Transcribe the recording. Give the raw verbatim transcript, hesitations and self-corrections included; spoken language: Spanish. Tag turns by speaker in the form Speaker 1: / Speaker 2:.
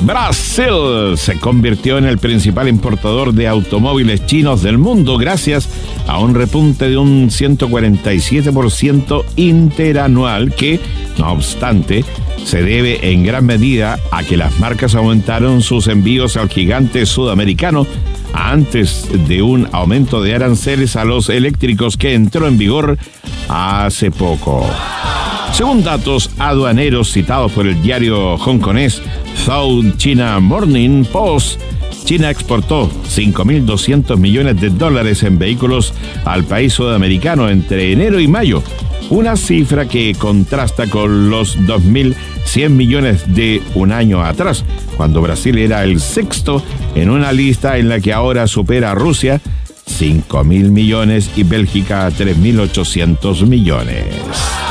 Speaker 1: Brasil se convirtió en el principal importador de automóviles chinos del mundo gracias a un repunte de un ciento cuarenta y siete por ciento interanual que, no obstante, se debe en gran medida a que las marcas aumentaron sus envíos al gigante sudamericano antes de un aumento de aranceles a los eléctricos que entró en vigor hace poco. Según datos aduaneros citados por el diario hongkonés South China Morning Post, China exportó cinco mil doscientos millones de dólares en vehículos al país sudamericano entre enero y mayo, una cifra que contrasta con los dos mil cien millones de un año atrás, cuando Brasil era el sexto en una lista en la que ahora supera a Rusia, cinco mil millones, y Bélgica tres mil ochocientos millones.